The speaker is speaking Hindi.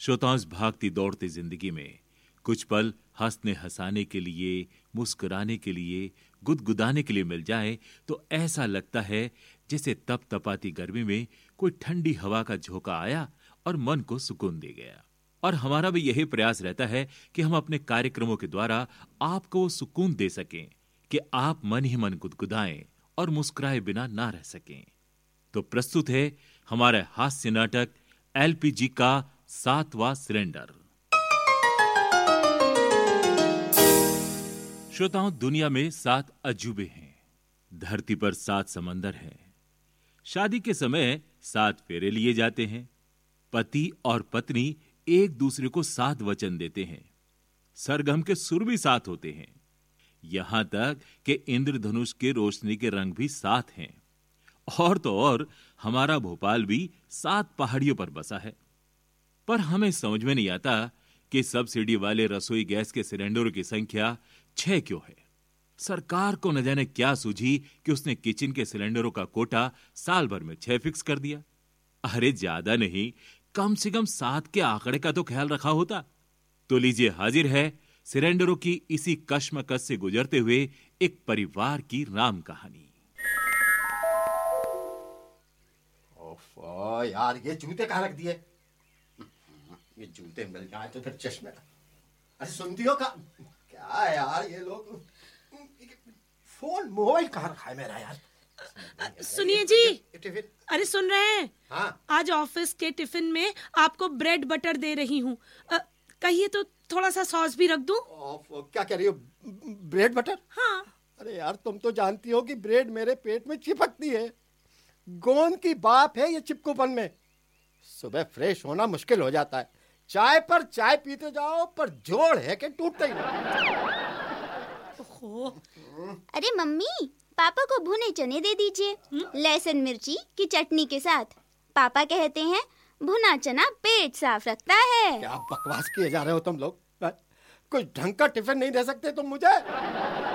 श्रोताओं, इस भागती दौड़ती जिंदगी में कुछ पल हंसने हंसाने के लिए, मुस्कुराने के लिए, गुदगुदाने के लिए मिल जाए तो ऐसा लगता है जैसे तपतपाती गर्मी में कोई ठंडी हवा का झोंका आया और मन को सुकून दे गया। और हमारा भी यही प्रयास रहता है कि हम अपने कार्यक्रमों के द्वारा आपको वो सुकून दे सकें कि आप मन ही मन गुदगुदाएं और मुस्कुराए बिना ना रह सकें। तो प्रस्तुत है हमारा हास्य नाटक एलपीजी का 7वां सिलेंडर। श्रोताओं, दुनिया में 7 अजूबे हैं, धरती पर 7 समंदर हैं, शादी के समय 7 फेरे लिए जाते हैं, पति और पत्नी एक दूसरे को 7 वचन देते हैं, सरगम के सुर भी 7 होते हैं, यहां तक कि इंद्रधनुष के रोशनी के रंग भी 7 हैं। और तो और हमारा भोपाल भी 7 पहाड़ियों पर बसा है। पर हमें समझ में नहीं आता कि सब्सिडी वाले रसोई गैस के सिलेंडरों की संख्या 6 क्यों है। सरकार को न जाने क्या सूझी कि उसने किचन के सिलेंडरों का कोटा साल भर में 6 फिक्स कर दिया। अरे ज्यादा नहीं, कम से कम 7 के आंकड़े का तो ख्याल रखा होता। तो लीजिए, हाजिर है सिलेंडरों की इसी कश्मकश से गुजरते हुए एक परिवार की राम कहानी। ओफो यार, ये जूते कहाँ रख दिए? ये जूते मिल जाए तो फिर चश्मे। अरे सुनती हो का क्या यार, ये लोग फोन मोबाइल कहाँ रखा है मेरा यार? सुनिए जी, टिफिन। अरे सुन रहे हैं? हाँ। आज ऑफिस के टिफिन में आपको ब्रेड बटर दे रही हूँ, कहिए तो थोड़ा सा सॉस भी रख दूं? क्या कह रही हो? Bread butter? हाँ। अरे यार, तुम तो जानती हो कि ब्रेड मेरे पेट में चिपकती है। गोंद की बाप है ये चिपकूपन में। सुबह फ्रेश होना मुश्किल हो जाता है। चाय पर चाय पीते जाओ, पर जोड़ है कि टूटता ही नहीं। अरे मम्मी, पापा को भुने चने दे दीजिए, लहसुन मिर्ची की चटनी के साथ। पापा कहते हैं भुना चना पेट साफ रखता है। क्या बकवास किए जा रहे हो तुम लोग? कोई ढंग का टिफिन नहीं दे सकते तुम मुझे?